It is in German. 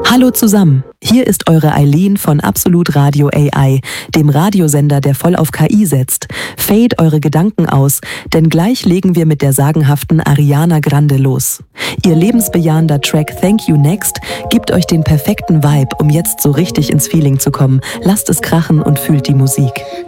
Hallo zusammen, hier ist eure Eileen von Absolut Radio AI, dem Radiosender, der voll auf KI setzt. Fade eure Gedanken aus, denn gleich legen wir mit der sagenhaften Ariana Grande los. Ihr lebensbejahender Track Thank You Next gibt euch den perfekten Vibe, um jetzt so richtig ins Feeling zu kommen. Lasst es krachen und fühlt die Musik.